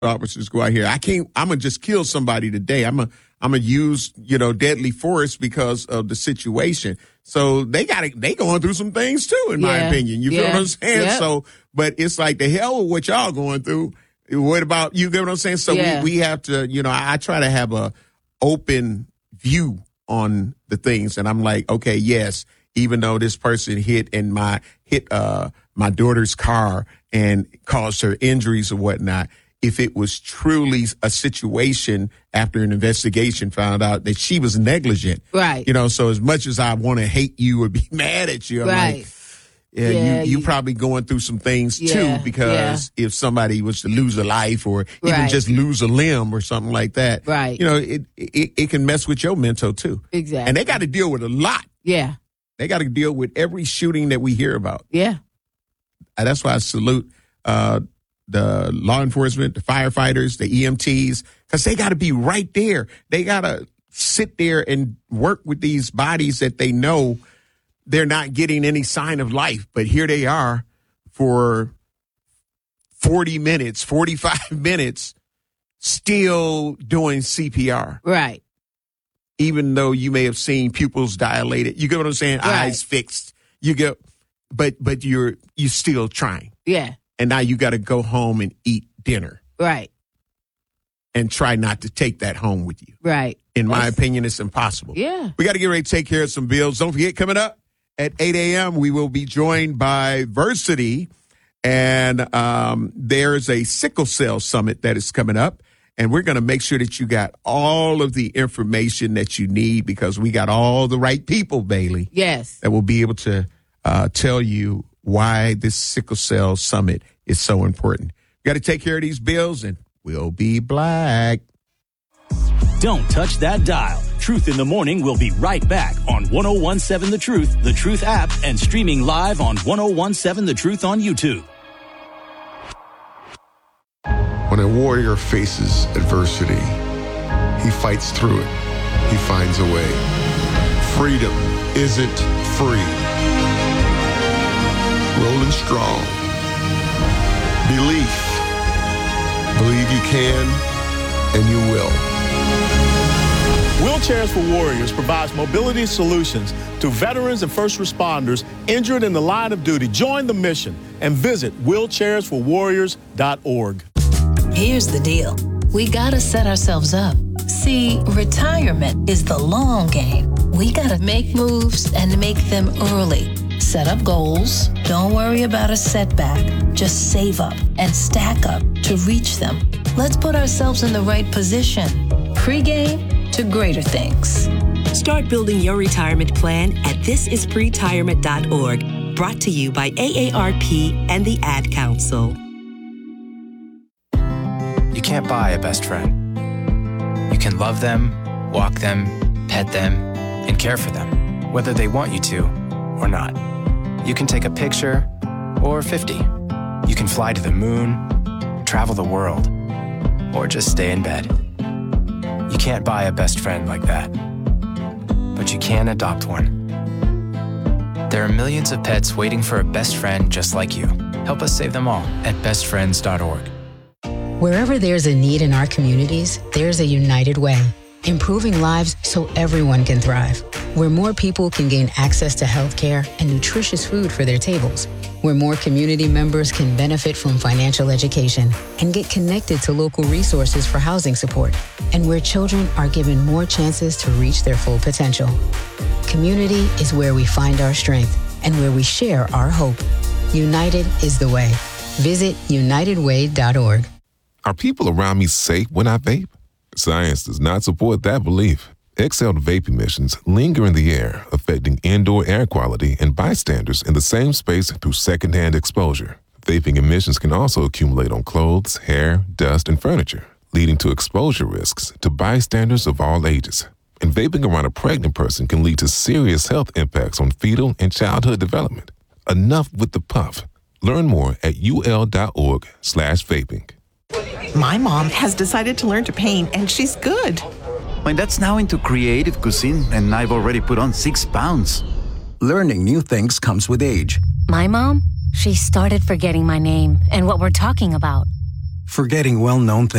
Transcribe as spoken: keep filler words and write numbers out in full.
officers go out here. I can't, I'm going to just kill somebody today. I'm going to, I'm going to use, you know, deadly force because of the situation. So they got to, they going through some things too, in yeah. my opinion. You feel yeah. what I'm saying? Yep. So, but it's like the hell with what y'all going through. What about, you get what I'm saying? So yeah. we, we have to, you know, I, I try to have a open view on the things. And I'm like, okay, yes, even though this person hit and my, hit, uh, my daughter's car and caused her injuries or whatnot, if it was truly a situation after an investigation found out that she was negligent. Right. You know, so as much as I want to hate you or be mad at you, I'm right. like, yeah, yeah, you, you you, probably going through some things yeah, too, because yeah. if somebody was to lose a life or even right. just lose a limb or something like that, right. you know, it, it, it can mess with your mental too. Exactly. And they got to deal with a lot. Yeah. They got to deal with every shooting that we hear about. Yeah. And that's why I salute, uh, the law enforcement, the firefighters, the E M Ts, because they got to be right there. They got to sit there and work with these bodies that they know they're not getting any sign of life. But here they are for forty minutes, forty-five minutes, still doing C P R. Right. Even though you may have seen pupils dilated. You get what I'm saying? Right. Eyes fixed. You get, but, but you're, you're still trying. Yeah. And now you got to go home and eat dinner. Right. And try not to take that home with you. Right. In my That's, opinion, it's impossible. Yeah. We got to get ready to take care of some bills. Don't forget, coming up at eight a.m., we will be joined by Versity. And um, there's a sickle cell summit that is coming up. And we're going to make sure that you got all of the information that you need, because we got all the right people, Bailey. Yes. That will be able to uh, tell you why this sickle cell summit is so important. We got to take care of these bills, and we'll be black. Don't touch that dial. Truth in the Morning will be right back on one oh one seven The Truth, The Truth app, and streaming live on one oh one seven The Truth on YouTube. When a warrior faces adversity, he fights through it. He finds a way. Freedom isn't free. Rolling strong. Belief. Believe you can, and you will. Wheelchairs for Warriors provides mobility solutions to veterans and first responders injured in the line of duty. Join the mission and visit wheelchairs for warriors dot org. Here's the deal. We gotta set ourselves up. See, retirement is the long game. We gotta make moves and make them early. Set up goals. Don't worry about a setback. Just save up and stack up to reach them. Let's put ourselves in the right position. Pre-game to greater things. Start building your retirement plan at this is pretirement dot org. Brought to you by A A R P and the Ad Council. You can't buy a best friend. You can love them, walk them, pet them, and care for them, whether they want you to or not. You can take a picture or fifty. You can fly to the moon, travel the world, or just stay in bed. You can't buy a best friend like that, but you can adopt one. There are millions of pets waiting for a best friend just like you. Help us save them all at best friends dot org. Wherever there's a need in our communities, there's a United Way, improving lives so everyone can thrive. Where more people can gain access to healthcare and nutritious food for their tables. Where more community members can benefit from financial education and get connected to local resources for housing support. And where children are given more chances to reach their full potential. Community is where we find our strength and where we share our hope. United is the way. Visit united way dot org. Are people around me safe when I vape? Science does not support that belief. Exhaled vape emissions linger in the air, affecting indoor air quality and bystanders in the same space through secondhand exposure. Vaping emissions can also accumulate on clothes, hair, dust, and furniture, leading to exposure risks to bystanders of all ages. And vaping around a pregnant person can lead to serious health impacts on fetal and childhood development. Enough with the puff. Learn more at ul.org slash vaping. My mom has decided to learn to paint, and she's good. My dad's now into creative cuisine, and I've already put on six pounds. Learning new things comes with age. My mom, she started forgetting my name and what we're talking about. Forgetting well-known things.